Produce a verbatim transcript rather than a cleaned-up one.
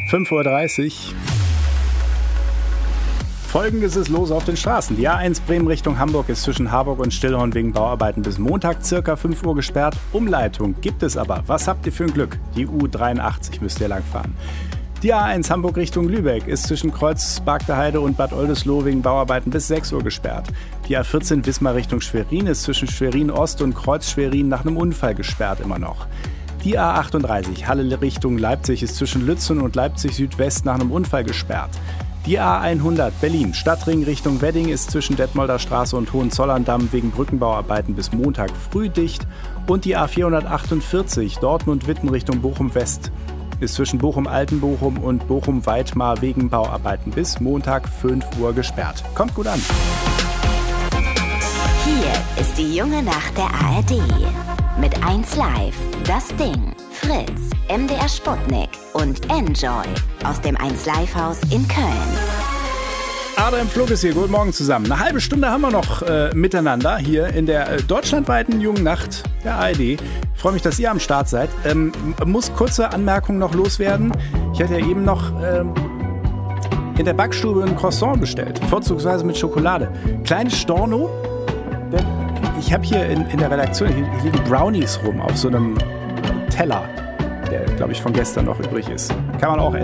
fünf Uhr dreißig. Folgendes ist los auf den Straßen. Die A eins Bremen Richtung Hamburg ist zwischen Harburg und Stillhorn wegen Bauarbeiten bis Montag circa fünf Uhr gesperrt. Umleitung gibt es aber. Was habt ihr für ein Glück? Die U dreiundachtzig müsst ihr langfahren. Die A eins Hamburg Richtung Lübeck ist zwischen Kreuz Bargteheide und Bad Oldesloe wegen Bauarbeiten bis sechs Uhr gesperrt. Die A vierzehn Wismar Richtung Schwerin ist zwischen Schwerin Ost und Kreuz Schwerin nach einem Unfall gesperrt immer noch. Die A achtunddreißig Halle Richtung Leipzig ist zwischen Lützen und Leipzig Südwest nach einem Unfall gesperrt. Die A hundert Berlin Stadtring Richtung Wedding ist zwischen Detmolder Straße und Hohenzollern-Damm wegen Brückenbauarbeiten bis Montag früh dicht. Und die A vierhundertachtundvierzig Dortmund-Witten Richtung Bochum-West ist zwischen Bochum-Altenbochum und Bochum-Weidmar wegen Bauarbeiten bis Montag fünf Uhr gesperrt. Kommt gut an. Hier ist die junge Nacht der A R D. Mit eins Live, Das Ding, Fritz, M D R Sputnik und Enjoy aus dem eins Live Haus in Köln. Adrian Flug ist hier, guten Morgen zusammen. Eine halbe Stunde haben wir noch äh, miteinander hier in der äh, deutschlandweiten jungen Nacht der A R D. Ich freue mich, dass ihr am Start seid. Ähm, muss kurze Anmerkung noch loswerden. Ich hatte ja eben noch ähm, in der Backstube ein Croissant bestellt, vorzugsweise mit Schokolade. Kleines Storno, denn ich habe hier in, in der Redaktion, hier, hier liegen Brownies rum auf so einem Teller, der, glaube ich, von gestern noch übrig ist. Kann man auch essen.